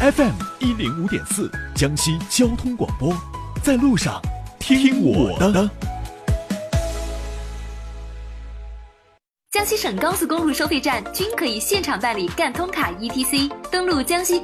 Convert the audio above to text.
FM105.4，江西交通广播，在路上听我的。 江西省高速公路收费站均可以现场办理赣通卡 ETC， 登录江西